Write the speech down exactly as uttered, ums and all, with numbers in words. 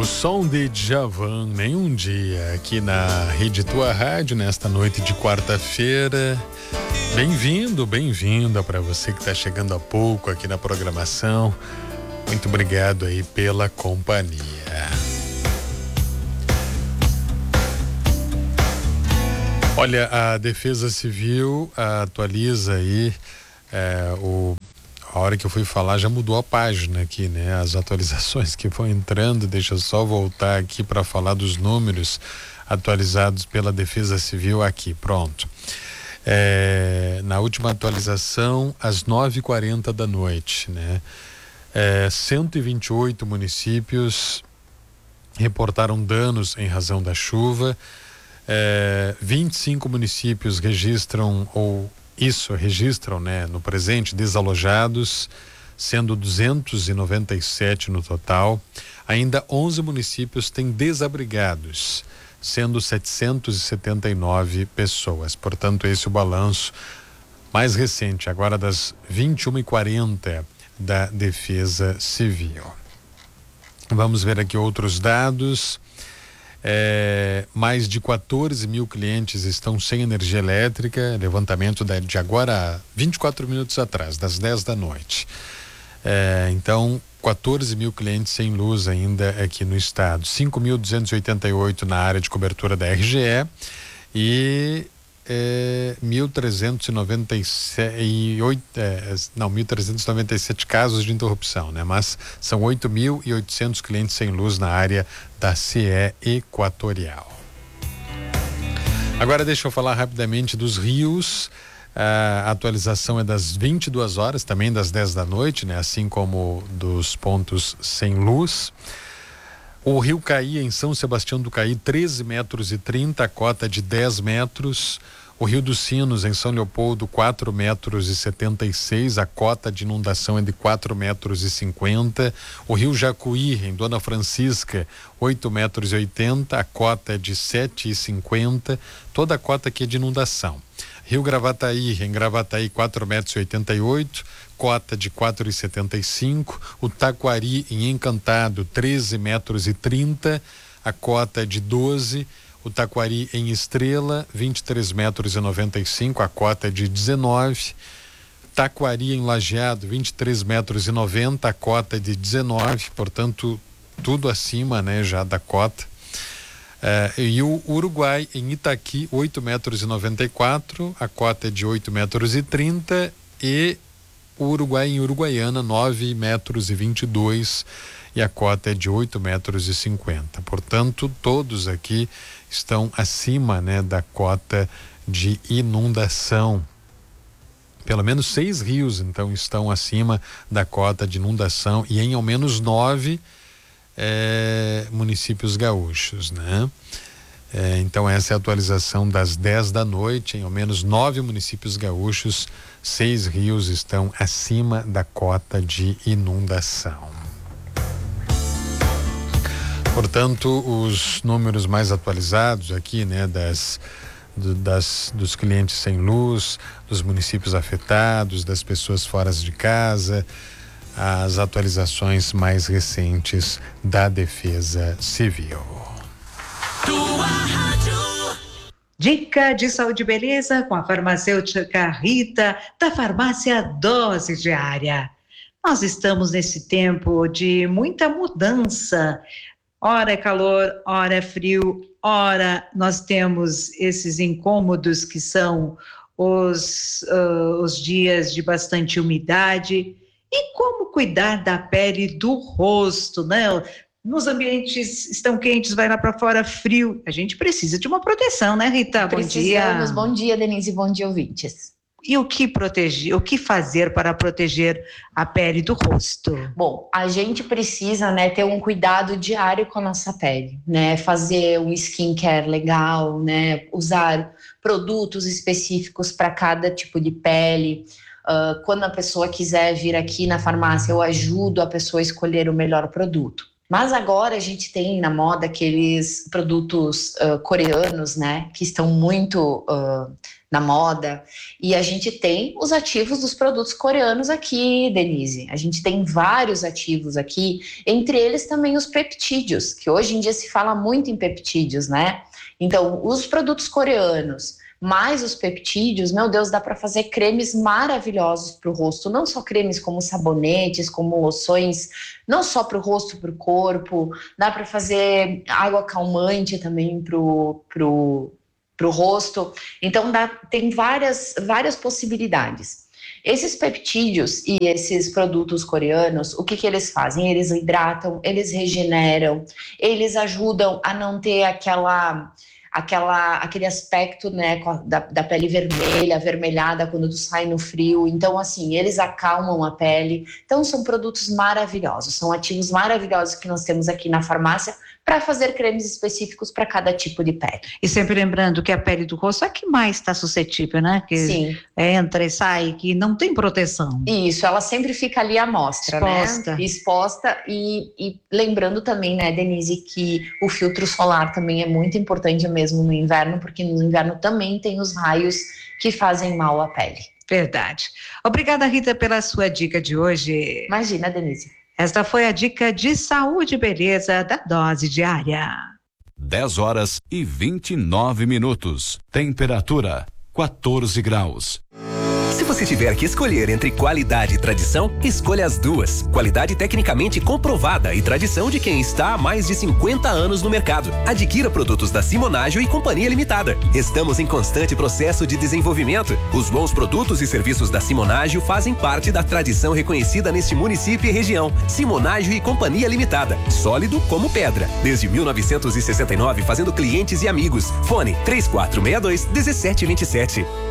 som de Djavan, nenhum dia, aqui na Rede Tua Rádio, nesta noite de quarta-feira. Bem-vindo, bem-vinda para você que está chegando há pouco aqui na programação. Muito obrigado aí pela companhia. Olha, a Defesa Civil atualiza aí é, o A hora que eu fui falar já mudou a página aqui, né? As atualizações que vão entrando, deixa eu só voltar aqui para falar dos números atualizados pela Defesa Civil aqui, pronto. É, na última atualização, às nove e quarenta da noite, né? É, cento e vinte e oito municípios reportaram danos em razão da chuva, é, vinte e cinco municípios registram ou Isso, registram, né, no presente, desalojados, sendo duzentos e noventa e sete no total. Ainda onze municípios têm desabrigados, sendo setecentos e setenta e nove pessoas. Portanto, esse é o balanço mais recente, agora das vinte e uma e quarenta da Defesa Civil. Vamos ver aqui outros dados. É, mais de quatorze mil clientes estão sem energia elétrica, levantamento de, de agora vinte e quatro minutos atrás, das dez da noite. É, então, quatorze mil clientes sem luz ainda aqui no estado, cinco mil duzentos e oitenta e oito na área de cobertura da R G E e é, mil trezentos e noventa e sete, é, não, mil trezentos e noventa e sete casos de interrupção, né? Mas são oito mil e oitocentos clientes sem luz na área da C E Equatorial. Agora deixa eu falar rapidamente dos rios. A atualização é das vinte e duas horas, também das dez da noite, né? Assim como dos pontos sem luz. O Rio Caí, em São Sebastião do Caí, treze metros e trinta, a cota de dez metros. O Rio dos Sinos, em São Leopoldo, quatro metros e setenta e seis, a cota de inundação é de quatro metros e cinquenta. O Rio Jacuí, em Dona Francisca, oito metros e oitenta, a cota é de sete e cinquenta, toda a cota aqui é de inundação. Rio Gravataí, em Gravataí, quatro metros e oitenta e oito, cota de quatro e setenta e cinco. O Taquari, em Encantado, treze metros e trinta, a cota é de doze. O Taquari em Estrela, vinte e três metros e noventa e cinco, a cota é de dezenove. Taquari em Lajeado, vinte e três metros e noventa, a cota é de dezenove, portanto, tudo acima, né, já da cota. Uh, e o Uruguai em Itaqui, oito metros e noventa e quatro, a cota é de oito metros e trinta, e o Uruguai em Uruguaiana, nove metros e vinte e dois, e a cota é de oito metros e cinquenta. Portanto, todos aqui estão acima, né, da cota de inundação. Pelo menos seis rios, então, estão acima da cota de inundação, e em ao menos nove é, municípios gaúchos, né? É, então, essa é a atualização das dez da noite. Em ao menos nove municípios gaúchos, seis rios estão acima da cota de inundação. Portanto, os números mais atualizados aqui, né, das, do, das, dos clientes sem luz, dos municípios afetados, das pessoas fora de casa, as atualizações mais recentes da Defesa Civil. Tua Rádio. Dica de saúde e beleza com a farmacêutica Rita, da farmácia Dose Diária. Nós estamos nesse tempo de muita mudança. Ora é calor, ora é frio, ora nós temos esses incômodos que são os, uh, os dias de bastante umidade. E como cuidar da pele do rosto, né? Nos ambientes estão quentes, vai lá para fora frio. A gente precisa de uma proteção, né, Rita? Bom dia. Precisamos. Bom dia, Denise. Bom dia, ouvintes. E o que proteger, o que fazer para proteger a pele do rosto? Bom, a gente precisa, né, ter um cuidado diário com a nossa pele, né? Fazer um skincare legal, né? Usar produtos específicos para cada tipo de pele. Uh, quando a pessoa quiser vir aqui na farmácia, eu ajudo a pessoa a escolher o melhor produto. Mas agora a gente tem na moda aqueles produtos uh, coreanos, né, que estão muito uh, na moda, e a gente tem os ativos dos produtos coreanos aqui, Denise. A gente tem vários ativos aqui, entre eles também os peptídeos, que hoje em dia se fala muito em peptídeos, né? Então, os produtos coreanos mais os peptídeos, meu Deus, dá para fazer cremes maravilhosos para o rosto, não só cremes como sabonetes, como loções, não só para o rosto, para o corpo, dá para fazer água calmante também para o pro, pro rosto, então dá, tem várias, várias possibilidades. Esses peptídeos e esses produtos coreanos, o que, que eles fazem? Eles hidratam, eles regeneram, eles ajudam a não ter aquela... Aquela, aquele aspecto, né, da, da pele vermelha, avermelhada quando tu sai no frio. Então, assim, eles acalmam a pele. Então, são produtos maravilhosos, são ativos maravilhosos que nós temos aqui na farmácia para fazer cremes específicos para cada tipo de pele. E sempre lembrando que a pele do rosto é a que mais está suscetível, né? Que Sim. entra e sai, que não tem proteção. Isso, ela sempre fica ali à mostra, exposta. né? Exposta. E, e lembrando também, né, Denise, que o filtro solar também é muito importante mesmo no inverno, porque no inverno também tem os raios que fazem mal à pele. Verdade. Obrigada, Rita, pela sua dica de hoje. Imagina, Denise. Esta foi a dica de saúde e beleza da Dose Diária. dez horas e vinte e nove minutos. Temperatura quatorze graus. Se você tiver que escolher entre qualidade e tradição, escolha as duas. Qualidade tecnicamente comprovada e tradição de quem está há mais de cinquenta anos no mercado. Adquira produtos da Simonágio e Companhia Limitada. Estamos em constante processo de desenvolvimento. Os bons produtos e serviços da Simonágio fazem parte da tradição reconhecida neste município e região. Simonágio e Companhia Limitada. Sólido como pedra. Desde mil novecentos e sessenta e nove, fazendo clientes e amigos. Fone três quatro seis dois, um sete dois sete.